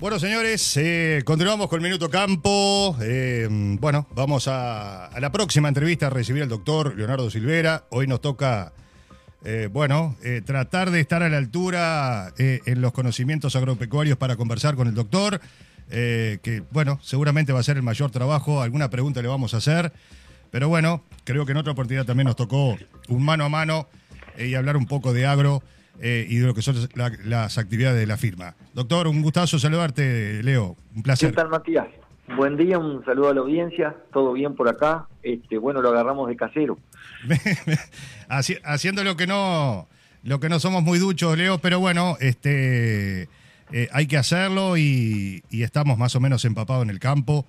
Bueno, señores, continuamos con el Minuto Campo. Bueno, vamos a la próxima entrevista a recibir al doctor Leonardo Silvera. Hoy nos toca, tratar de estar a la altura en los conocimientos agropecuarios para conversar con el doctor, que, bueno, seguramente va a ser el mayor trabajo. Alguna pregunta le vamos a hacer. Pero bueno, creo que en otra oportunidad también nos tocó un mano a mano y hablar un poco de agro. Y de lo que son las actividades de la firma. Doctor, un gustazo saludarte, Leo, un placer. ¿Qué tal, Matías? Buen día, un saludo a la audiencia, todo bien por acá, bueno, lo agarramos de casero. Haciendo lo que no somos muy duchos, Leo, pero bueno, hay que hacerlo y estamos más o menos empapados en el campo,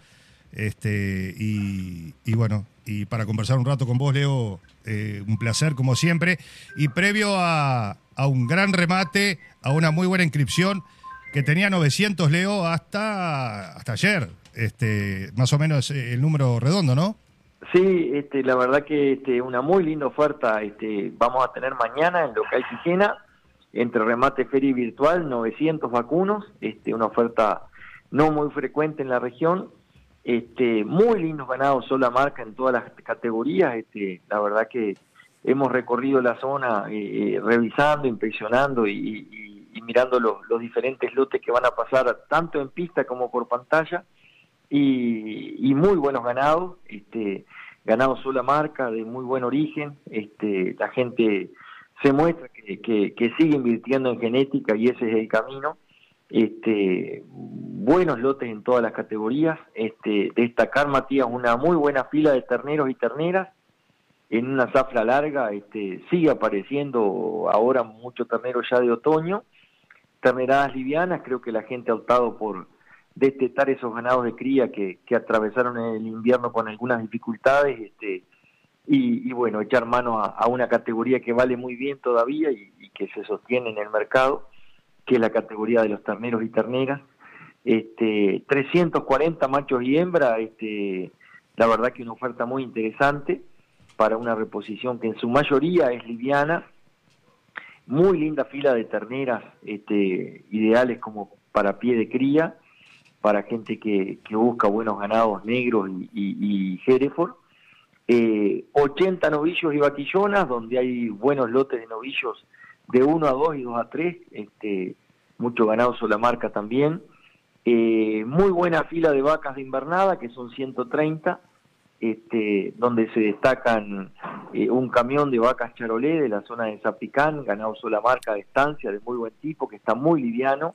y bueno, y para conversar un rato con vos, Leo, un placer como siempre, y previo a un gran remate, a una muy buena inscripción, que tenía 900, Leo, hasta ayer, más o menos el número redondo, ¿no? Sí, la verdad que una muy linda oferta vamos a tener mañana en local Quijena, entre remate feria y virtual, 900 vacunos, una oferta no muy frecuente en la región, muy lindos ganados, sola marca en todas las categorías, la verdad que hemos recorrido la zona revisando, inspeccionando y mirando los diferentes lotes que van a pasar tanto en pista como por pantalla, y muy buenos ganados, ganados sola marca, de muy buen origen, la gente se muestra que sigue invirtiendo en genética y ese es el camino, buenos lotes en todas las categorías, destacar, Matías, una muy buena fila de terneros y terneras, en una zafra larga, sigue apareciendo ahora mucho ternero ya de otoño, terneradas livianas, creo que la gente ha optado por destetar esos ganados de cría que atravesaron el invierno con algunas dificultades, y bueno, echar mano a una categoría que vale muy bien todavía y que se sostiene en el mercado, que es la categoría de los terneros y terneras, 340 machos y hembras, la verdad que una oferta muy interesante, para una reposición que en su mayoría es liviana, muy linda fila de terneras, ideales como para pie de cría, para gente que busca buenos ganados negros y Hereford, 80 novillos y vaquillonas, donde hay buenos lotes de novillos de 1 a 2 y 2 a 3, mucho ganado sola marca también, muy buena fila de vacas de invernada, que son 130, donde se destacan un camión de vacas charolé de la zona de Zapicán, ganado sola marca de estancia, de muy buen tipo, que está muy liviano,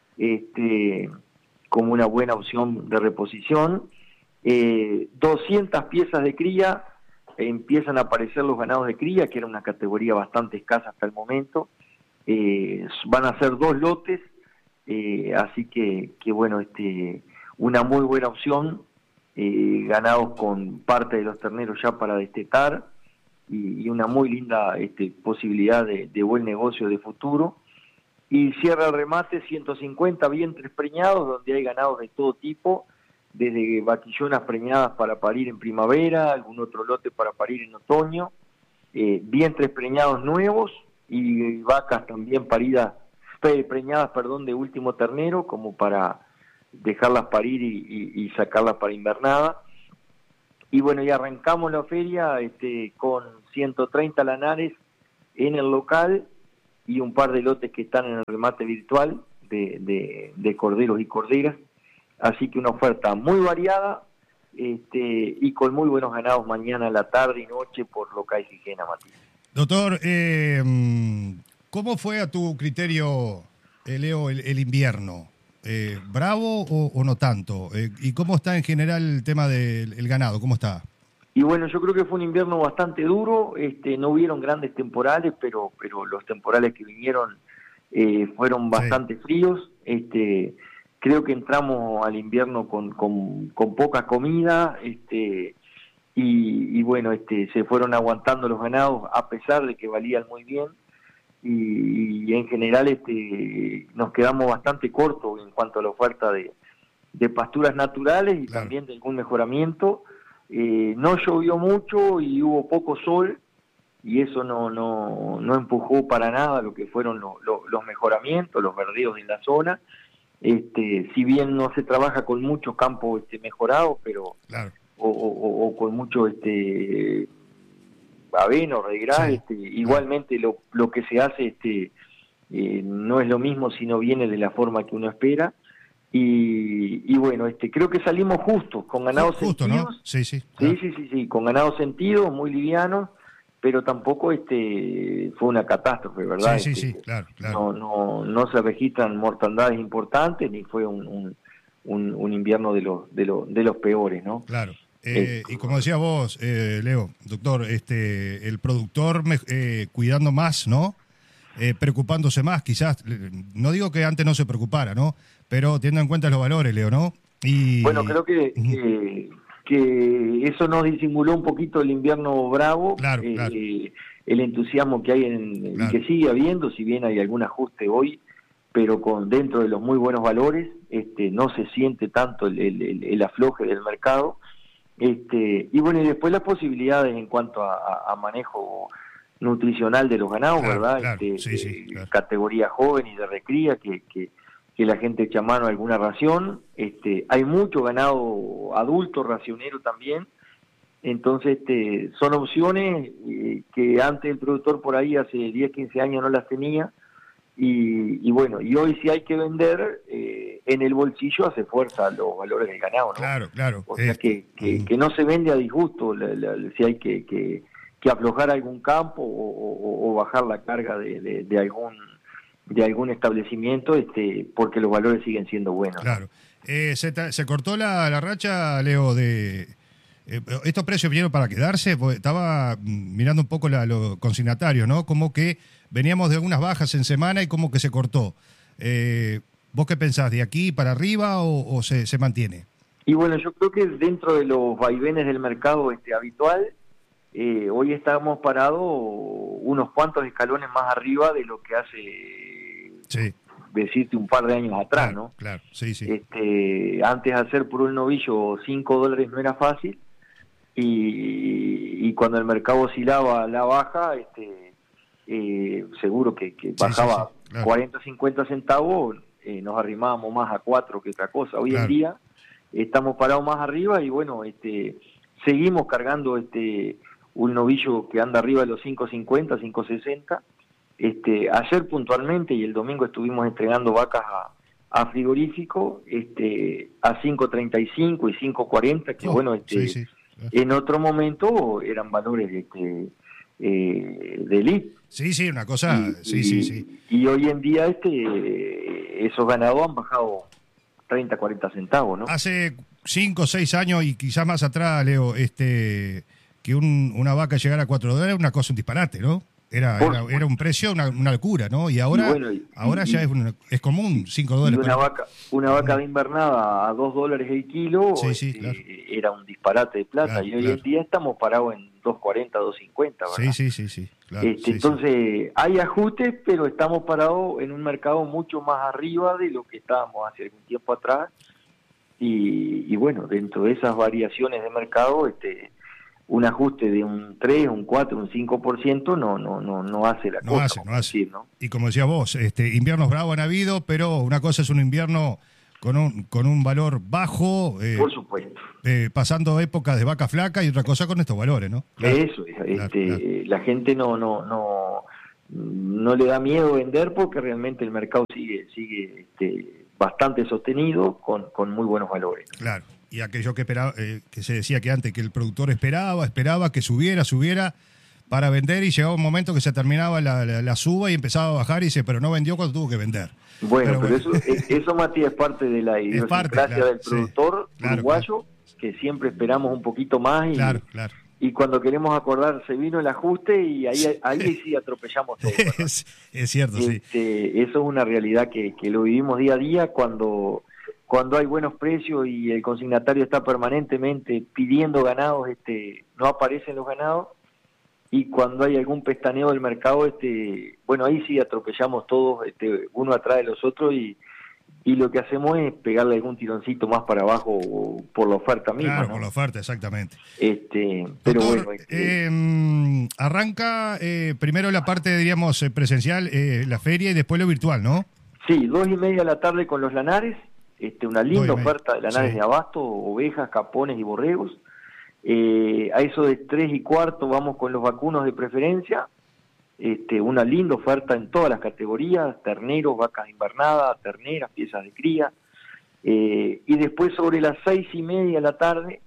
como una buena opción de reposición. 200 piezas de cría, empiezan a aparecer los ganados de cría, que era una categoría bastante escasa hasta el momento, van a ser 2 lotes, así que bueno, una muy buena opción, ganados con parte de los terneros ya para destetar, y una muy linda posibilidad de buen negocio de futuro. Y cierra el remate 150 vientres preñados, donde hay ganados de todo tipo, desde vaquillonas preñadas para parir en primavera, algún otro lote para parir en otoño, vientres preñados nuevos y vacas también preñadas de último ternero, como para dejarlas parir y sacarlas para invernada. Y bueno, y arrancamos la feria con 130 lanares en el local y un par de lotes que están en el remate virtual de corderos y corderas, así que una oferta muy variada, y con muy buenos ganados mañana, la tarde y noche por local Quijena, Matías. Doctor, ¿cómo fue a tu criterio, Leo, el invierno? ¿Bravo o no tanto? ¿Y cómo está en general el tema del ganado? ¿Cómo está? Y bueno, yo creo que fue un invierno bastante duro, no hubieron grandes temporales, pero los temporales que vinieron fueron bastante fríos, creo que entramos al invierno con poca comida, y bueno, se fueron aguantando los ganados a pesar de que valían muy bien, y en general nos quedamos bastante cortos en cuanto a la oferta de pasturas naturales y también de algún mejoramiento. No llovió mucho y hubo poco sol, y eso no empujó para nada lo que fueron los mejoramientos, los verdeos en la zona, si bien no se trabaja con mucho campo mejorado, pero Claro. o con mucho avena o regras, Sí, igualmente lo que se hace no es lo mismo si no viene de la forma que uno espera. Y bueno, creo que salimos justos, con ganados Justo, ¿no? sentidos. Sí, sí, Sí, claro. sí, sí, sí, con ganados sentidos, muy livianos, pero tampoco fue una catástrofe, Sí, ¿verdad? sí, sí, claro, claro. No se registran mortandades importantes, ni fue un invierno de los peores, ¿no? Claro. Este, Y como decías vos, Leo, doctor, el productor cuidando más, ¿no? Preocupándose más, quizás, no digo que antes no se preocupara, ¿no? Pero teniendo en cuenta los valores, Leo, ¿no? bueno, Y creo ujú, que eso nos disimuló un poquito el invierno bravo, claro, claro, el entusiasmo que hay y claro, que sigue habiendo, si bien hay algún ajuste hoy, pero dentro de los muy buenos valores, no se siente tanto el afloje del mercado. Y bueno, y después las posibilidades en cuanto a manejo nutricional de los ganados, claro, ¿verdad? claro, sí, sí, claro, Categoría joven y de recría, que la gente echa mano a alguna ración. Hay mucho ganado adulto racionero también. Entonces, son opciones que antes el productor por ahí hace 10, 15 años no las tenía. Y bueno, y hoy si hay que vender, en el bolsillo hace fuerza los valores del ganado, ¿no? claro, claro. O sea que no se vende a disgusto si hay que aflojar algún campo o bajar la carga de algún establecimiento, porque los valores siguen siendo buenos, ¿no? Claro. Se cortó la racha, Leo, de... estos precios vinieron para quedarse, porque estaba mirando un poco lo consignatario, ¿no? Como que veníamos de algunas bajas en semana y como que se cortó. ¿Vos qué pensás? ¿De aquí para arriba o se mantiene? Y bueno, yo creo que dentro de los vaivenes del mercado habitual, hoy estamos parados unos cuantos escalones más arriba de lo que hace, Sí, decirte, un par de años atrás, claro, ¿no? claro, sí, sí. Antes hacer por un novillo $5 no era fácil, y cuando el mercado oscilaba a la baja, seguro que Sí, sí, sí, bajaba claro, 40, 50 centavos, nos arrimábamos más a 4 que otra cosa. Hoy en claro. día estamos parados más arriba y bueno, seguimos cargando un novillo que anda arriba de los 5.50, 5.60. Ayer puntualmente y el domingo estuvimos entregando vacas a frigorífico, a 5.35 y 5.40, que Oh, bueno, sí, sí, claro. en otro momento eran valores de elite. Sí, sí, una cosa, sí, sí, sí. Y hoy en día esos ganados han bajado 30, 40 centavos, ¿no? Hace 5 o 6 años y quizás más atrás, Leo, que una vaca llegara a $4, una cosa, un disparate, ¿no? Era un precio, una locura, ¿no? Y ahora, bueno, ahora ya es común, $5. y una vaca de invernada a $2 el kilo, Sí, sí, claro, era un disparate de plata, claro, y hoy claro. en día estamos parados en 2.40, 2.50, ¿verdad? Sí, sí, sí, sí, claro. Sí, sí. Entonces, hay ajustes, pero estamos parados en un mercado mucho más arriba de lo que estábamos hace algún tiempo atrás, y bueno, dentro de esas variaciones de mercado, un ajuste de un 3, un 4, un 5% no hace la No cosa, hace, no vamos a hace. decir, ¿no? Y como decía vos, inviernos bravos han habido, pero una cosa es un invierno con un valor bajo, Por supuesto. pasando épocas de vaca flaca, y otra cosa con estos valores, ¿no? Claro, Eso es, claro, claro. la gente no le da miedo vender porque realmente el mercado sigue bastante sostenido con muy buenos valores. Claro, y aquello que esperaba, que se decía que antes, que el productor esperaba que subiera para vender, y llegaba un momento que se terminaba la suba y empezaba a bajar y dice, pero no vendió cuando tuvo que vender. Bueno, pero bueno. eso, Matías, es parte de la Es parte, idiosincrasia claro, del sí, productor claro, uruguayo, que siempre esperamos un poquito más claro, claro. y cuando queremos acordar se vino el ajuste y ahí sí atropellamos todo, ¿verdad? Es cierto, sí. Eso es una realidad que lo vivimos día a día cuando hay buenos precios y el consignatario está permanentemente pidiendo ganados, no aparecen los ganados, y cuando hay algún pestaneo del mercado, bueno, ahí sí atropellamos todos, uno atrás de los otros, y lo que hacemos es pegarle algún tironcito más para abajo por la oferta misma, Claro, ¿no? por la oferta, exactamente. Pero Doctor, bueno, arranca primero la parte, diríamos, presencial, la feria, y después lo virtual, ¿no? Sí, 2:30 de la tarde con los lanares, una linda oferta de lanares de abasto, ovejas, capones y borregos. A eso de 3:15 vamos con los vacunos de preferencia, una linda oferta en todas las categorías, terneros, vacas invernadas, terneras, piezas de cría. Y después sobre las 6:30 de la tarde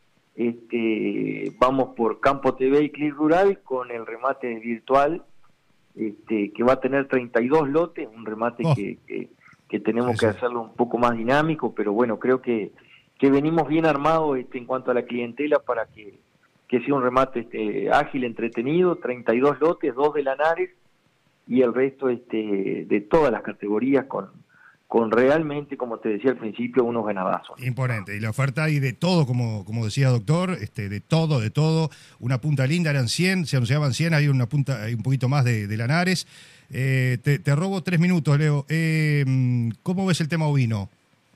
vamos por Campo TV y Clic Rural con el remate virtual, que va a tener 32 lotes, un remate que tenemos que hacerlo un poco más dinámico, pero bueno, creo que venimos bien armados en cuanto a la clientela para que sea un remate ágil, entretenido, 32 lotes, 2 de lanares y el resto de todas las categorías con realmente, como te decía al principio, unos ganadazos. Imponente, y la oferta hay de todo, como decía doctor, de todo, una punta linda, eran 100, se anunciaban 100, hay una punta, hay un poquito más de lanares. Te robo 3 minutos, Leo. ¿Cómo ves el tema ovino?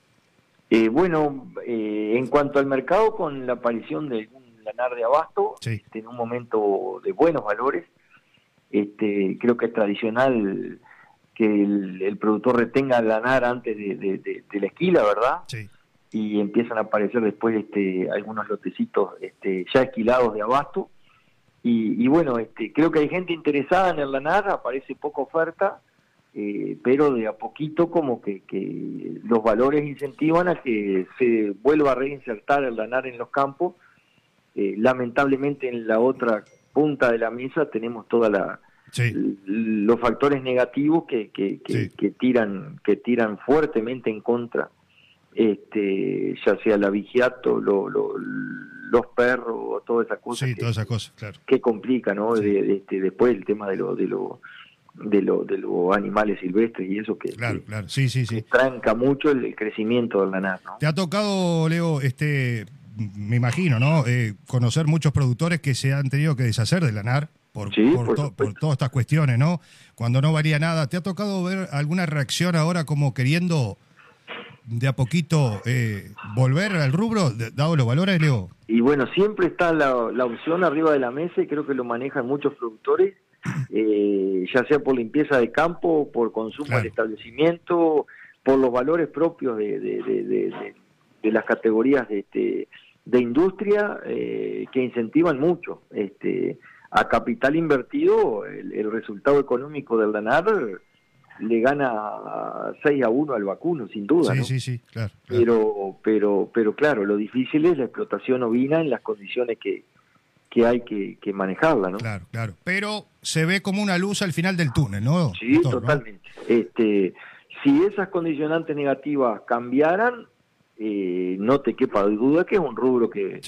En cuanto al mercado, con la aparición de un lanar de abasto, sí, en un momento de buenos valores, creo que es tradicional que el productor retenga el lanar antes de la esquila, ¿verdad? Sí. Y empiezan a aparecer después algunos lotecitos ya esquilados de abasto. Y bueno, creo que hay gente interesada en el lanar, aparece poca oferta, pero de a poquito como que los valores incentivan a que se vuelva a reinsertar el lanar en los campos. Lamentablemente en la otra punta de la mesa tenemos los factores negativos que tiran fuertemente en contra, ya sea la vigiato, los perros, todas esas cosas, todas esas cosas, claro, que complica, ¿no? Sí. Después el tema de los animales silvestres y eso que tranca mucho el crecimiento del lanar, ¿no? Te ha tocado, Leo, me imagino, ¿no? Conocer muchos productores que se han tenido que deshacer del lanar por todas estas cuestiones, ¿no? Cuando no valía nada. ¿Te ha tocado ver alguna reacción ahora como queriendo de a poquito volver al rubro, dado los valores, Leo? Y bueno, siempre está la opción arriba de la mesa y creo que lo manejan muchos productores, ya sea por limpieza de campo, por consumo del establecimiento, por los valores propios de las categorías de industria, que incentivan mucho. A capital invertido, el resultado económico del lanar le gana 6-1 al vacuno, sin duda, ¿no? Sí, claro. Pero claro, lo difícil es la explotación ovina en las condiciones que hay que manejarla, ¿no? Claro. Pero se ve como una luz al final del túnel, ¿no? Sí, doctor, totalmente. ¿No? Si esas condicionantes negativas cambiaran, no te quepa duda que es un rubro que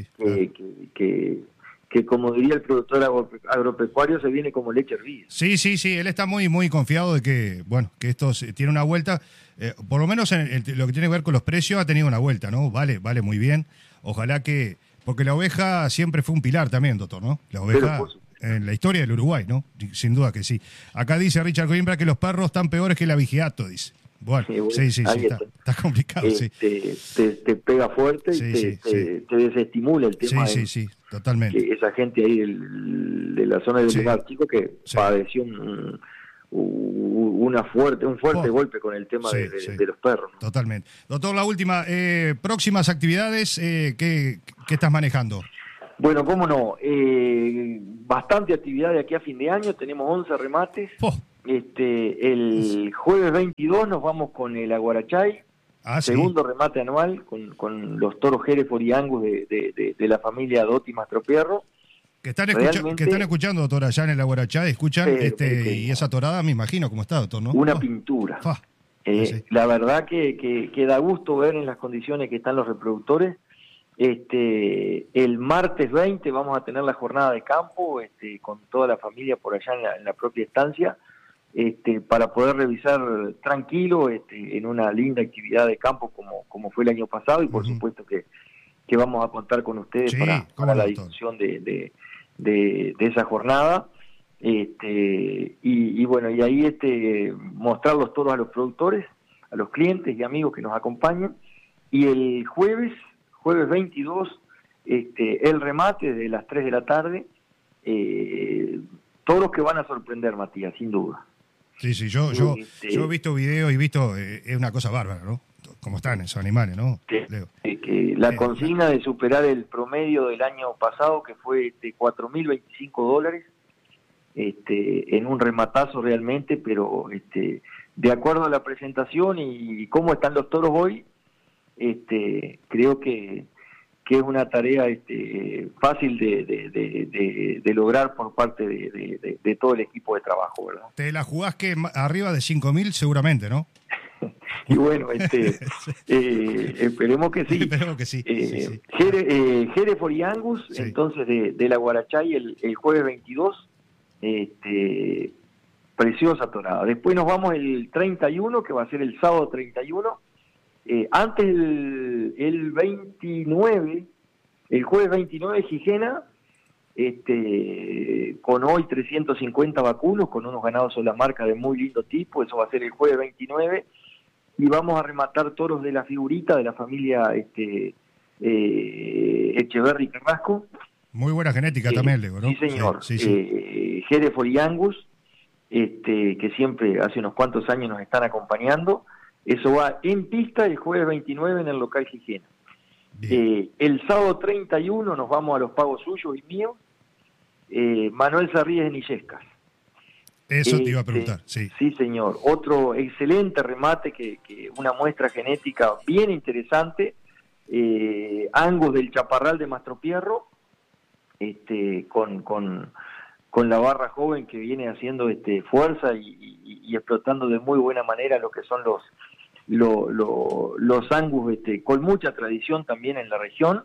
como diría el productor agropecuario, se viene como leche hervida. Sí, él está muy confiado de que esto tiene una vuelta, por lo menos en lo que tiene que ver con los precios ha tenido una vuelta, ¿no? Vale muy bien. Ojalá porque la oveja siempre fue un pilar también, doctor, ¿no? La oveja en la historia del Uruguay, ¿no? Sin duda que sí. Acá dice Richard Coimbra que los perros están peores que la vigiato, dice. Bueno, sí, está complicado, sí. Te pega fuerte y te desestimula el tema. Sí, totalmente. Esa gente ahí de la zona del lugar chico que padeció un fuerte golpe con el tema de los perros, ¿no? Totalmente. Doctor, la última, próximas actividades, ¿qué estás manejando? Bueno, cómo no, bastante actividad de aquí a fin de año, tenemos 11 remates. El jueves 22 nos vamos con el Aguarachay, segundo remate anual con los toros Hereford y Angus de la familia Dotti Mastropierro. Que están escuchando, doctor, allá en el Aguarachay, escuchan, y esa torada me imagino cómo está, doctor, ¿no? Una pintura. La verdad que da gusto ver en las condiciones que están los reproductores. El martes 20 vamos a tener la jornada de campo con toda la familia por allá en la propia estancia, para poder revisar tranquilo en una linda actividad de campo como fue el año pasado, y por supuesto que vamos a contar con ustedes para la difusión de esa jornada, y bueno, y ahí mostrarlos todos a los productores, a los clientes y amigos que nos acompañan. Y el jueves 22, el remate de las 3 de la tarde, todos los que van a sorprender, Matías, sin duda. Sí, sí, yo he visto videos y visto, es una cosa bárbara, ¿no? Cómo están esos animales, ¿no? Leo. Que la consigna de superar el promedio del año pasado, que fue de $4.025, en un rematazo realmente, pero de acuerdo a la presentación y cómo están los toros hoy, creo que es una tarea fácil de lograr por parte de todo el equipo de trabajo, ¿verdad? Te la jugás que arriba de 5.000 seguramente, ¿no? Y bueno, esperemos que sí. Esperemos que sí. Sí. Hereford y Angus, Sí. entonces de la Guarachay el jueves 22, preciosa torada. Después nos vamos el 31, que va a ser el sábado 31. Antes el 29, el jueves 29 Gijena, con hoy 350 vacunos, con unos ganados sobre la marca de muy lindo tipo, eso va a ser el jueves 29, y vamos a rematar toros de la figurita de la familia Echeverri Carrasco. Muy buena genética también, Leo, ¿no? Sí, señor. Sí. Hereford y Angus, que siempre hace unos cuantos años nos están acompañando. Eso va en pista el jueves 29 en el local Gijena. El sábado 31 nos vamos a los pagos suyos y míos. Manuel Sarríes en Illescas. Eso te iba a preguntar, sí. Sí, señor. Otro excelente remate, que una muestra genética bien interesante. Angus del Chaparral de Mastropierro, con la barra joven que viene haciendo fuerza y explotando de muy buena manera lo que son los Angus, con mucha tradición también en la región.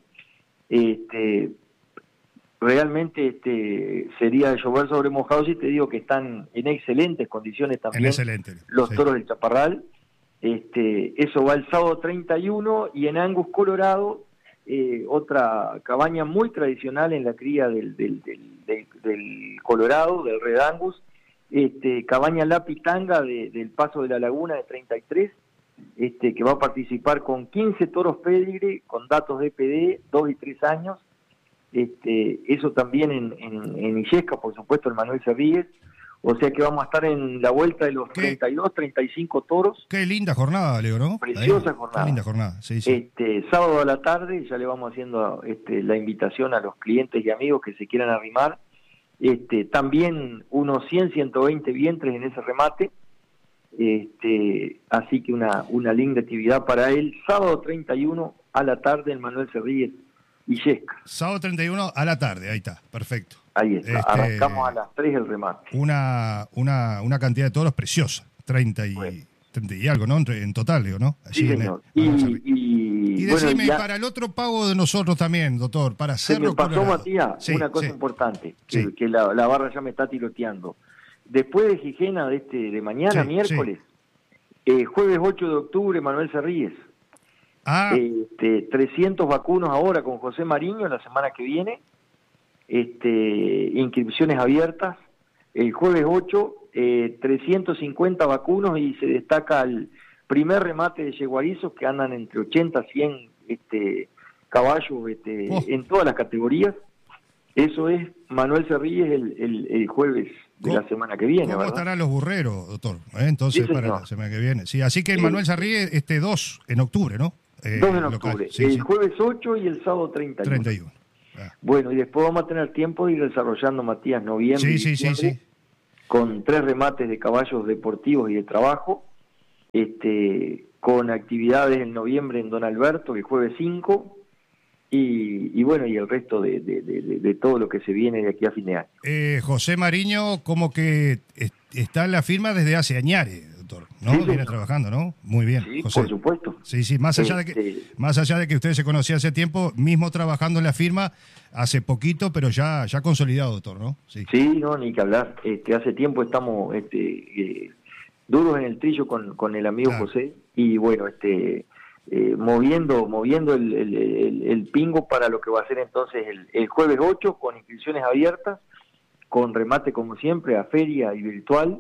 Realmente sería llover sobre mojado si te digo que están en excelentes condiciones también los toros del Chaparral. Eso va el sábado 31, y en Angus, Colorado, otra cabaña muy tradicional en la cría del Colorado, del Red Angus, cabaña La Pitanga del Paso de la Laguna de 33, que va a participar con 15 toros pedigree, con datos de PD, 2 y 3 años. Eso también en Illescas, por supuesto, el Manuel Cerríguez. O sea que vamos a estar en la vuelta de los 32, 35 toros. Qué linda jornada, Leo, ¿no? Preciosa jornada. Qué linda jornada, sí, sí. Sábado a la tarde ya le vamos haciendo la invitación a los clientes y amigos que se quieran arrimar. También unos 100, 120 vientres en ese remate. Así que una linda actividad para él. Sábado 31 a la tarde, el Manuel Cerríguez Illescas. Sábado 31 a la tarde, ahí está, perfecto. Ahí está, arrancamos a las 3 el remate. Una cantidad de toros preciosa, 30 y algo, ¿no? En total, digo, ¿no? Allí sí, señor. Y decime, bueno, para el otro pago de nosotros también, doctor, para hacerlo. Se me pasó, Matías, una cosa importante, que la barra ya me está tiroteando. Después de Gijena, de mañana, miércoles, jueves 8 de octubre, Manuel Cerríguez. 300 vacunos ahora con José Mariño la semana que viene. Inscripciones abiertas. El jueves 8, 350 vacunos, y se destaca el primer remate de yeguarizos que andan entre 80 a 100 caballos en todas las categorías. Eso es Manuel Cerríguez el jueves de la semana que viene. ¿Cómo ¿verdad? estarán los burreros, doctor? Entonces, sí, para la semana que viene. Sí, así que el Manuel Cerríguez 2 en octubre, ¿no? 2 en octubre. El jueves 8 y el sábado 31. Bueno, y después vamos a tener tiempo de ir desarrollando, Matías, noviembre y diciembre, con 3 remates de caballos deportivos y de trabajo, con actividades en noviembre en Don Alberto, el jueves 5, y bueno, y el resto de todo lo que se viene de aquí a fin de año. José Mariño como que está en la firma desde hace añares, doctor, ¿no? Sí, viene trabajando, ¿no? Muy bien, sí, José. Por supuesto. Sí, más allá de que ustedes se conocían hace tiempo, mismo trabajando en la firma hace poquito, pero ya consolidado, doctor, ¿no? Sí, no, ni que hablar. Hace tiempo estamos duros en el trillo con el amigo José, y bueno, moviendo el pingo para lo que va a ser entonces el jueves 8, con inscripciones abiertas, con remate como siempre a feria y virtual,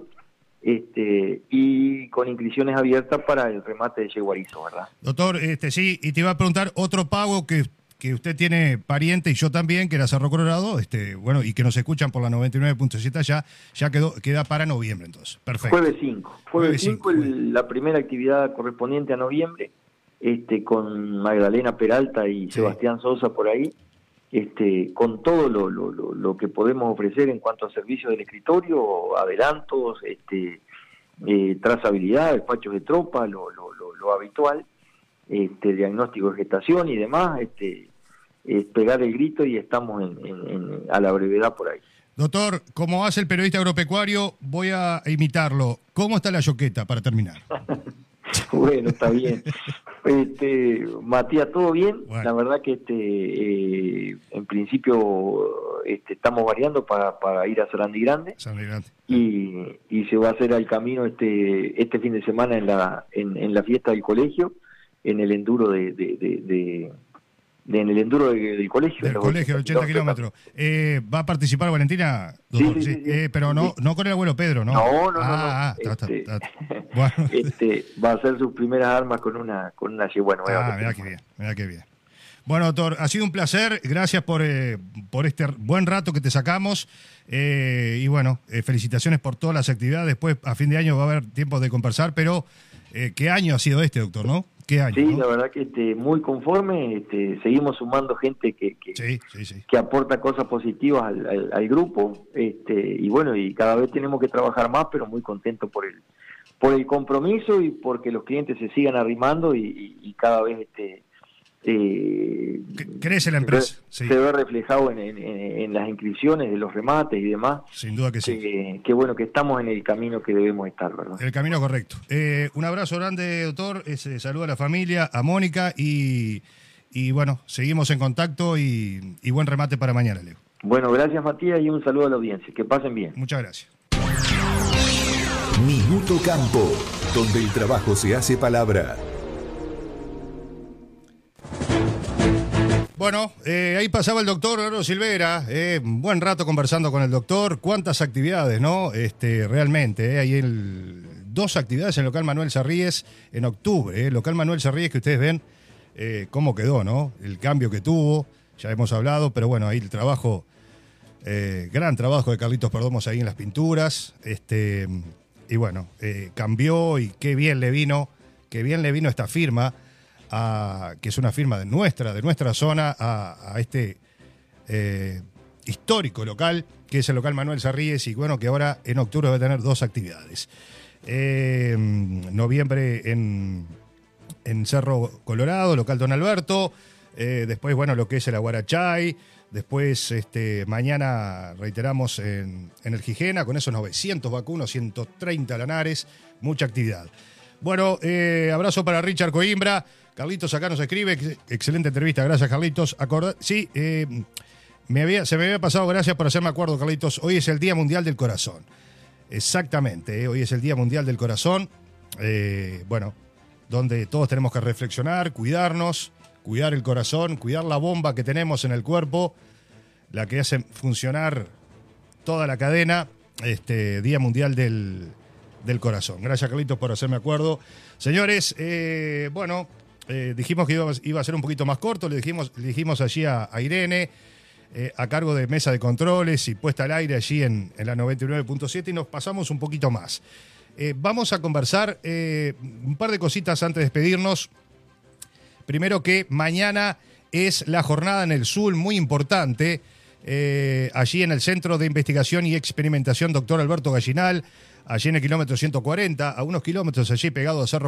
y con inscripciones abiertas para el remate de yeguarizo, ¿verdad? Doctor, sí, y te iba a preguntar otro pago que que usted tiene pariente y yo también, que era Cerro Colorado, bueno, y que nos escuchan por la 99.7 allá, ya queda para noviembre entonces. Perfecto. Jueves 5, la primera actividad correspondiente a noviembre, con Magdalena Peralta y Sebastián Sosa por ahí, con todo lo que podemos ofrecer en cuanto a servicios del escritorio, adelantos, trazabilidad, despachos de tropa, lo habitual, diagnóstico de gestación y demás, pegar el grito y estamos a la brevedad por ahí. Doctor, como hace el periodista agropecuario, voy a imitarlo. ¿Cómo está la yoqueta para terminar? Bueno, está bien. Matías, todo bien. Bueno. La verdad que en principio estamos variando para ir a Sarandí Grande. Y se va a hacer al camino este fin de semana en la fiesta del colegio, en el enduro del colegio. Del colegio, 80 kilómetros. ¿Va a participar Valentina? Doctor? Sí. Pero no con el abuelo Pedro, ¿no? No. Está. Bueno. Va a hacer sus primeras armas con una yegua nueva. Mirá qué bien. Bueno, doctor, ha sido un placer. Gracias por este buen rato que te sacamos. Y bueno, felicitaciones por todas las actividades. Después, a fin de año, va a haber tiempo de conversar, pero ¿qué año ha sido doctor, no? ¿Qué año? Sí, ¿no? La verdad que muy conforme, seguimos sumando gente que aporta cosas positivas al grupo, y bueno, y cada vez tenemos que trabajar más, pero muy contento por el compromiso y porque los clientes se sigan arrimando y cada vez crece la empresa. Se ve reflejado en las inscripciones de los remates y demás. Sin duda que sí. Que bueno, que estamos en el camino que debemos estar, ¿verdad? El camino correcto. Un abrazo grande, doctor. Saludo a la familia, a Mónica y bueno, seguimos en contacto y buen remate para mañana, Leo. Bueno, gracias, Matías, y un saludo a la audiencia. Que pasen bien. Muchas gracias. Minuto Campo, donde el trabajo se hace palabra. Bueno, ahí pasaba el doctor Leonardo Silvera, un buen rato conversando con el doctor, cuántas actividades, ¿no? Realmente, hay 2 actividades en el local Manuel Sarríes en octubre, local Manuel Sarríes que ustedes ven cómo quedó, ¿no? El cambio que tuvo, ya hemos hablado, pero bueno, ahí el trabajo, gran trabajo de Carlitos Perdomos ahí en las pinturas, y bueno, cambió y qué bien le vino esta firma, que es una firma de nuestra zona, a este histórico local, que es el local Manuel Sarríes, y bueno, que ahora en octubre va a tener 2 actividades. Noviembre en Cerro Colorado, local Don Alberto, después, bueno, lo que es el Aguarachay, después mañana reiteramos en el Gijena, con esos 900 vacunos, 130 lanares, mucha actividad. Bueno, abrazo para Richard Coimbra. Carlitos acá nos escribe, excelente entrevista, gracias Carlitos. Sí, se me había pasado, gracias por hacerme acuerdo, Carlitos. Hoy es el Día Mundial del Corazón. Exactamente, hoy es el Día Mundial del Corazón. Bueno, donde todos tenemos que reflexionar, cuidarnos, cuidar el corazón, cuidar la bomba que tenemos en el cuerpo, la que hace funcionar toda la cadena. Día Mundial del Corazón. Gracias, Carlitos, por hacerme acuerdo. Señores, bueno, dijimos que iba a ser un poquito más corto, le dijimos allí a Irene, a cargo de mesa de controles y puesta al aire allí en la 99.7, y nos pasamos un poquito más. Vamos a conversar un par de cositas antes de despedirnos. Primero, que mañana es la jornada en el Sur, muy importante, allí en el Centro de Investigación y Experimentación Dr. Alberto Gallinal, allí en el kilómetro 140, a unos kilómetros allí pegado a Cerro